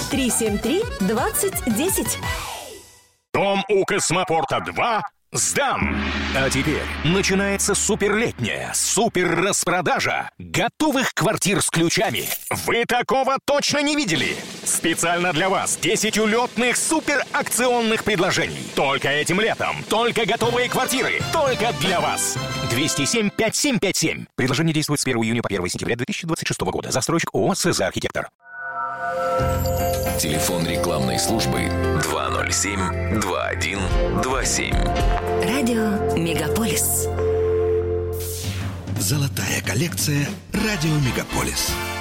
373-2010. Дом у Космопорта-2 сдан. А теперь начинается суперлетняя супер-распродажа готовых квартир с ключами. Вы такого точно не видели? Специально для вас 10 улетных суперакционных предложений. Только этим летом. Только готовые квартиры. Только для вас. 207-5757. Предложение действует с 1 июня по 1 сентября 2026 года. Застройщик ООО «СЗ Архитектор». Телефон рекламной службы 207-2127. Радио Мегаполис. Золотая коллекция «Радио Мегаполис».